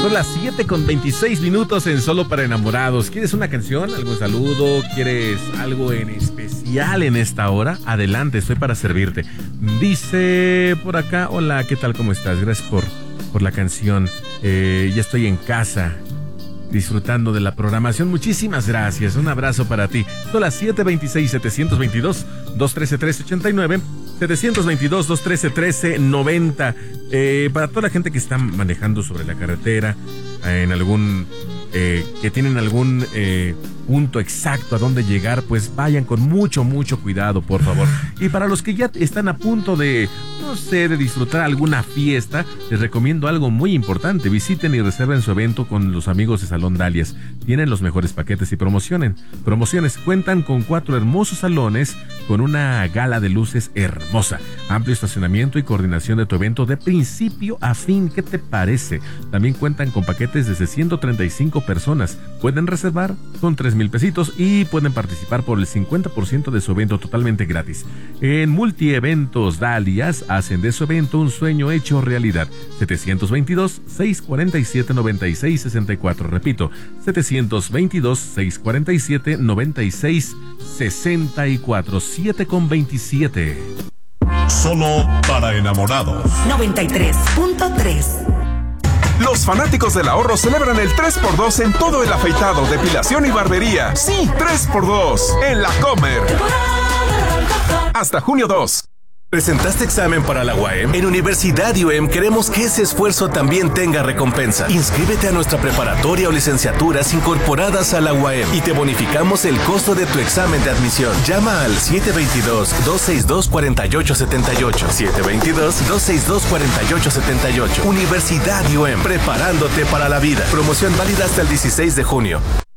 Son las 7:26 en Solo para Enamorados. ¿Quieres una canción? ¿Algún saludo? ¿Quieres algo en especial en esta hora? Adelante, estoy para servirte. Dice por acá, hola, ¿qué tal? ¿Cómo estás? Gracias por la canción. Ya estoy en casa, disfrutando de la programación. Muchísimas gracias. Un abrazo para ti. Son las 7:26, 722-213-1389, 722-213-1390. Para toda la gente que está manejando sobre la carretera, en algún que tienen algún punto exacto a dónde llegar, pues vayan con mucho cuidado, por favor. Y para los que ya están a punto de, no sé, de disfrutar alguna fiesta, les recomiendo algo muy importante. Visiten y reserven su evento con los amigos de Salón Dalias. Tienen los mejores paquetes y promociones. Cuentan con 4 hermosos salones con una gala de luces hermosa, amplio estacionamiento y coordinación de tu evento de principio a fin. ¿Qué te parece? También cuentan con paquetes desde 135 personas. Pueden reservar con 3,000 pesitos y pueden participar por el 50% de su evento totalmente gratis. En Multieventos Dalias hacen de su evento un sueño hecho realidad. 722-647-9664. Repito, 722-647-9664. 7:27. Solo para enamorados. 93.3. Los fanáticos del ahorro celebran el 3x2 en todo el afeitado, depilación y barbería. Sí, 3x2 en La Comer. Hasta junio 2. ¿Presentaste examen para la UAM? En Universidad UM queremos que ese esfuerzo también tenga recompensa. Inscríbete a nuestra preparatoria o licenciaturas incorporadas a la UAM y te bonificamos el costo de tu examen de admisión. Llama al 722-262-4878. 722-262-4878. Universidad UM, preparándote para la vida. Promoción válida hasta el 16 de junio.